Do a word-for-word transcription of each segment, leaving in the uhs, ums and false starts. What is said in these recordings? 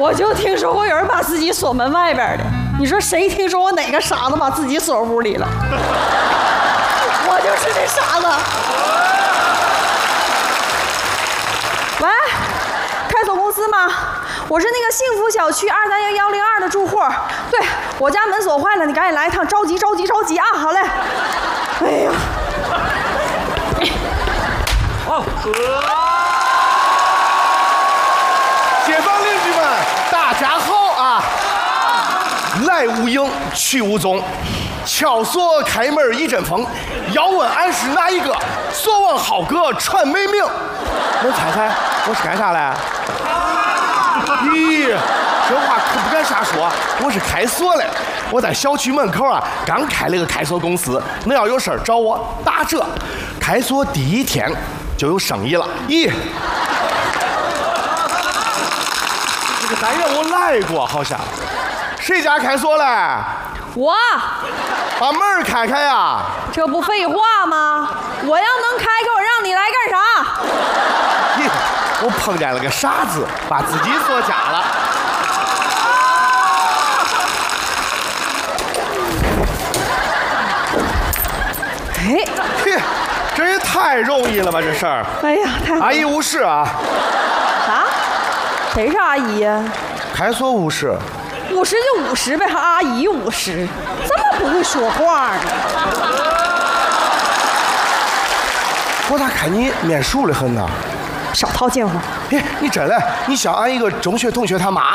我就听说过有人把自己锁门外边的，你说谁听说过哪个傻子把自己锁屋里了？我就是这傻子。喂，开锁公司吗？我是那个幸福小区二三幺幺零二的住户。对，我家门锁坏了，你赶紧来一趟，着急着急着急啊！好嘞。哎呀。 好。街坊邻居们，大家好啊！来无影，去无踪，敲锁开门一阵风。要问俺是哪一个？锁王好哥传美名。能猜猜我是干啥嘞？咦，这话可不敢瞎说，我是开锁嘞。我在小区门口啊，刚开了个开锁公司，恁要有事儿找我打折。开锁第一天就有生意了。咦，这个单元我来过，好像。谁家开锁嘞？ 我。 把门开开呀！ 这不废话吗？我要能开开，我让你来干啥？ 咦，我碰见了个傻子，把自己锁家了。 哎， 嘿，这也太容易了吧，这事儿！ 哎呀，太好了！ 阿姨无事啊。 啥？谁是阿姨呀？ 开锁无事。 五十就五十呗，还阿姨五十，这么不会说话呢？ 我咋看你面熟的很呢？ 少套近乎。 哎，你真的，你像俺一个中学同学他妈。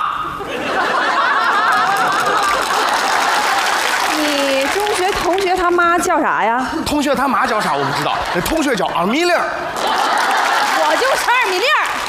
你中学同学他妈叫啥呀？ 同学他妈叫啥我不知道，那同学叫二米零。 我就是二米零。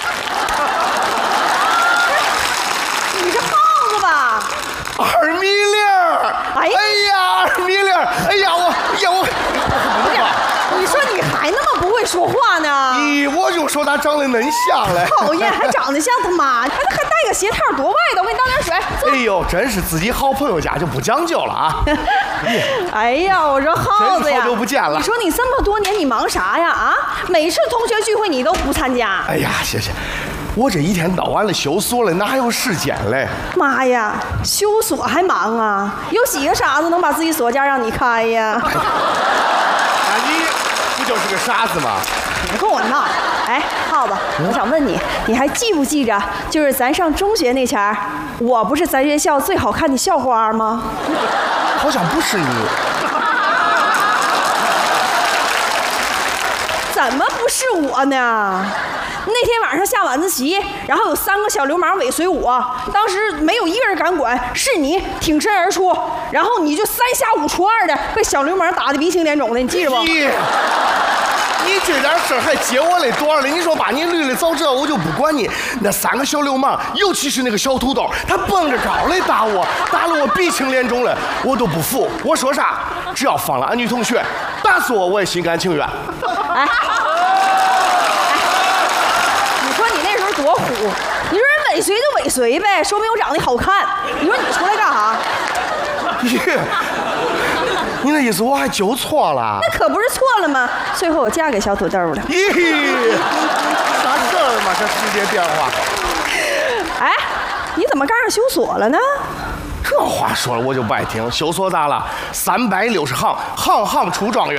你是耗子吧？ 二米零。哎呀，二米零。哎呀，我，哎呀我。 不是，你说你还那么不会说话呢？ 咦，我就说他长得恁像嘞。 讨厌，还长得像他妈，还还戴个鞋套，多外的！我给你倒点水。 哎呦，真是自己好朋友家就不讲究了啊！ 哎呀，我说耗子呀， 好久不见了。 你说你这么多年你忙啥呀？啊，每次同学聚会你都不参加。 哎呀，谢谢。我这一天到晚的修锁了，哪有时间嘞？ 妈呀，修锁还忙啊？有几个傻子能把自己锁家让你开呀？ 那你不就是个傻子吗？ 别跟我闹！哎，耗子，我想问你，你还记不记着，就是咱上中学那前儿，我不是咱学校最好看的校花吗？ 好像不是你。 怎么不是我呢？那天晚上下晚自习，然后有三个小流氓尾随我，当时没有一个人敢管，是你挺身而出，然后你就三下五除二的被小流氓打得鼻青脸肿的，你记着不？ 你你这点事儿还接我的短了？你说把你捋的早知道我就不管你。那三个小流氓，尤其是那个小土豆，他蹦着高来打我，打了我鼻青脸肿了，我都不服。我说啥？只要放了俺女同学，打死我我也心甘情愿。 哎。多虎！你说人尾随就尾随呗，说明我长得好看。你说你出来干啥？ 咦，你那意思我还纠错了？ 那可不是错了吗？最后我嫁给小土豆了。 咦，啥事儿嘛？这世界变化。 哎，你怎么干上修锁了呢？ 这话说了我就不爱听。修锁咋了？三百六十行，行行出状元。